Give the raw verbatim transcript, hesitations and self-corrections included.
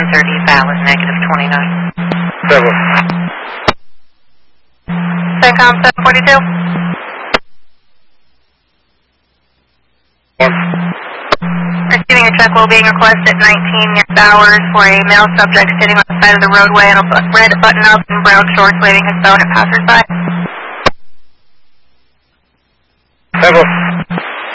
thirty, val is negative twenty-nine. Several. CENTCOM seven forty-two. One. Receiving a check while being requested nineteen hours for a male subject sitting on the side of the roadway in a bu- red button-up and brown shorts waving his phone at passersby. Several.